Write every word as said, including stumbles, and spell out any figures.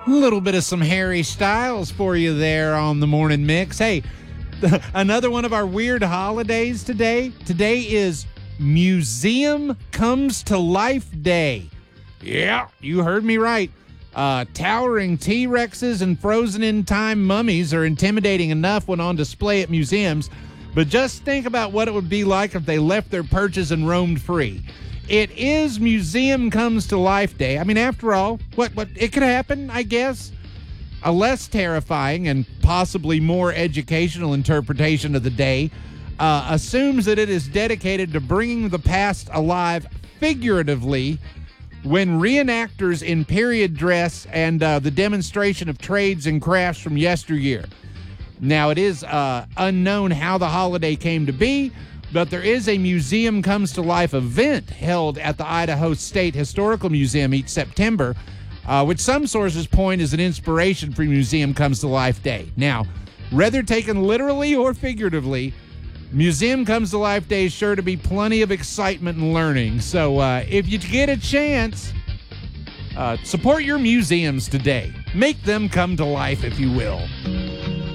A little bit of some Harry Styles for you there on the morning mix. Hey, another one of our weird holidays today. Today is Museum Comes to Life Day. Yeah, you heard me right. Uh, towering T-Rexes and frozen-in-time mummies are intimidating enough when on display at museums, but just think about what it would be like if they left their perches and roamed free. It is Museum Comes to Life Day. I mean, after all, what what it could happen, I guess. A less terrifying and possibly more educational interpretation of the day uh, assumes that it is dedicated to bringing the past alive figuratively when reenactors in period dress and uh, the demonstration of trades and crafts from yesteryear. Now, it is uh, unknown how the holiday came to be, but there is a Museum Comes to Life event held at the Idaho State Historical Museum each September, uh, which some sources point as an inspiration for Museum Comes to Life Day. Now, whether taken literally or figuratively, Museum Comes to Life Day is sure to be plenty of excitement and learning. So uh, if you get a chance, uh, support your museums today. Make them come to life, if you will.